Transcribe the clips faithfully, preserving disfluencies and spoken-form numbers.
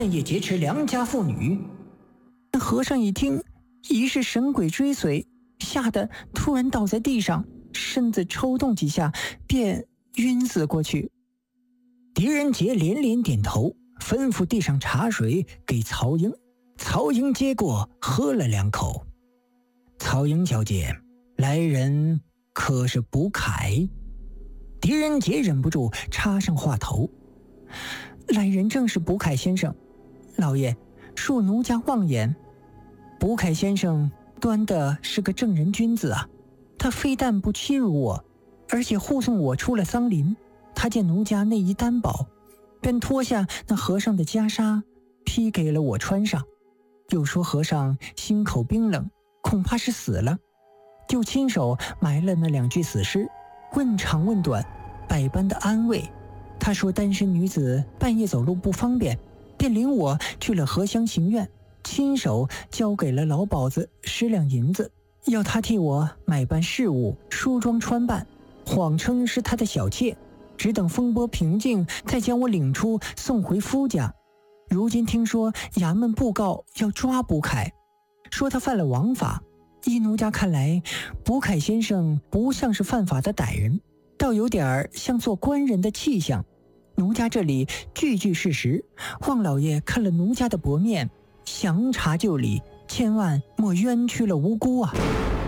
也劫持良家妇女。 那和尚一听疑是神鬼追随，吓得突然倒在地上，身子抽动几下便晕死过去。 狄仁杰连连点头，吩咐递上茶水给曹英。曹英接过喝了两口。曹英小姐，来人可是卜凯？狄仁杰忍不住插上话头。 来人正是卜凯先生，老爷，恕奴家妄言。卜凯先生端的是个正人君子啊，他非但不欺辱我，而且护送我出了桑林。他见奴家内衣单薄，便脱下那和尚的袈裟披给了我穿上，又说和尚心口冰冷，恐怕是死了，就亲手埋了那两具死尸，问长问短，百般的安慰。他说单身女子半夜走路不方便，便领我去了荷香行院，亲手交给了老鸨子十两银子，要他替我买办事务，梳妆穿扮，谎称是他的小妾，只等风波平静，再将我领出送回夫家。如今听说衙门布告要抓卜凯，说他犯了王法。依奴家看来，卜凯先生不像是犯法的歹人，倒有点像做官人的气象。奴家这里句句事实，望老爷看了奴家的薄面，详查就理，千万莫冤屈了无辜啊！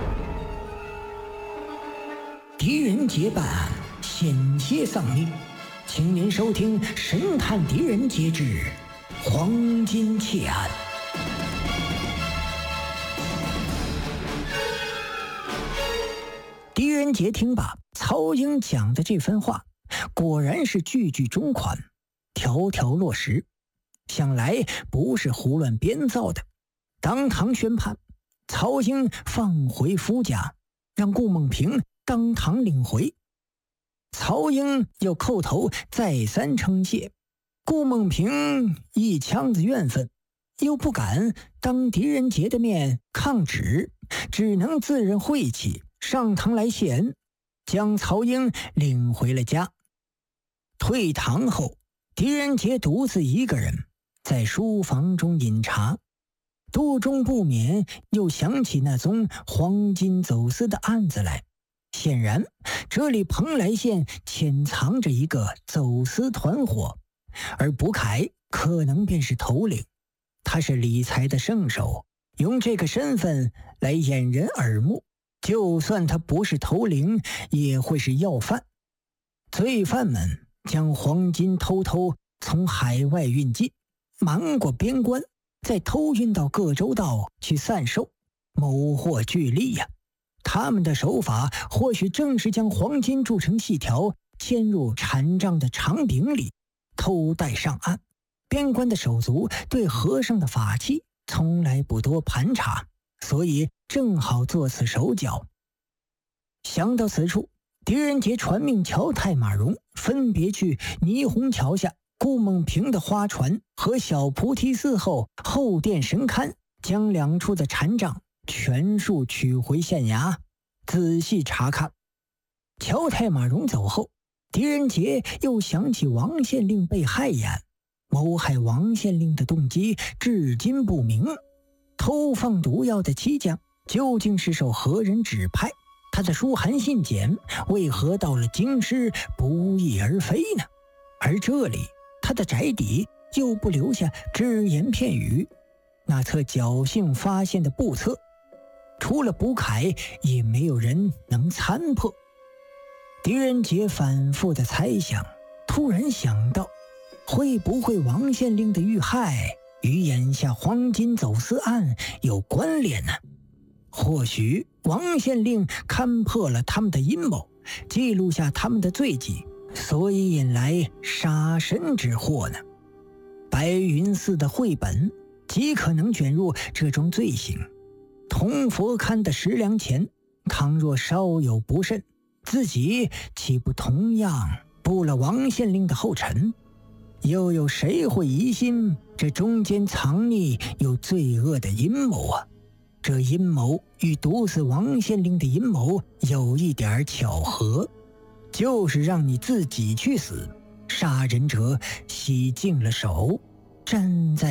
狄仁杰办案险些丧命，请您收听《神探狄仁杰之黄金窃案》。狄仁杰听罢曹英讲的这番话，果然是句句中款，条条落实，想来不是胡乱编造的。当堂宣判，曹英放回夫家，让顾梦平当堂领回。曹英又叩头再三称谢，顾梦平一腔子怨愤，又不敢当狄仁杰的面抗旨，只能自认晦气，上堂来谢恩，将曹英领回了家。退堂后，狄仁杰独自一个人在书房中饮茶，肚中不免又想起那宗黄金走私的案子来。显然这里蓬莱县潜藏着一个走私团伙，而卜凯可能便是头领。他是理财的圣手，用这个身份来掩人耳目，就算他不是头领，也会是要犯。罪犯们将黄金偷偷从海外运进，瞒过边关，再偷运到各州道去散售，谋获巨利呀、啊！他们的手法或许正是将黄金铸成细条，嵌入禅杖的长柄里，偷带上岸。边关的手足对和尚的法器从来不多盘查，所以正好做此手脚。想到此处，狄仁杰传命乔太马荣分别去霓虹桥下顾梦平的花船和小菩提寺后后殿神龛，将两处的禅杖全数取回县衙，仔细查看。乔太马荣走后，狄仁杰又想起王县令被害一案，谋害王县令的动机至今不明，偷放毒药的妻将究竟是受何人指派？他的书函信简为何到了京师不翼而飞呢？而这里他的宅邸又不留下只言片语，那册侥幸发现的簿册，除了卜凯也没有人能参破。狄仁杰反复的猜想，突然想到，会不会王县令的遇害与眼下黄金走私案有关联呢？或许王县令看破了他们的阴谋，记录下他们的罪迹，所以引来杀身之祸呢？白云寺的绘本极可能卷入这桩罪行。铜佛龛的十两钱，倘若稍有不慎，自己岂不同样步了王县令的后尘？又有谁会疑心这中间藏匿有罪恶的阴谋啊？这阴谋与毒死王县令的阴谋有一点巧合，就是让你自己去死，杀人者洗净了手，站在